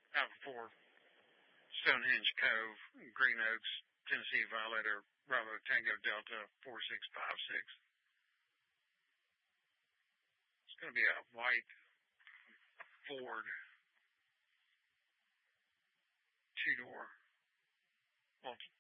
out before Stonehenge Cove, Green Oaks, Tennessee Violator, Bravo Tango Delta 4656. It's going to be a white Ford two-door